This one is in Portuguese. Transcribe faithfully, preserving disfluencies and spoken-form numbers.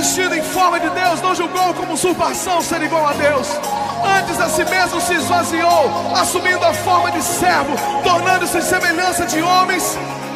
vestido em forma de Deus, não julgou como usurpação ser igual a Deus. Antes a si mesmo se esvaziou, assumindo a forma de servo, tornando-se em semelhança de homens,